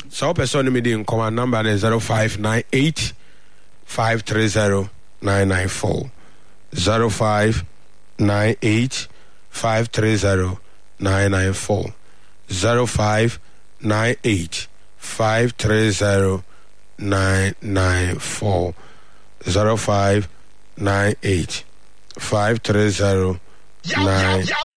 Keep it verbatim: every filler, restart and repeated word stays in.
So person me di command number is zero five nine eight five three zero nine nine four. zero five nine eight five three zero nine nine four. zero five nine eight five three zero nine nine four. zero five nine eight five three zero nine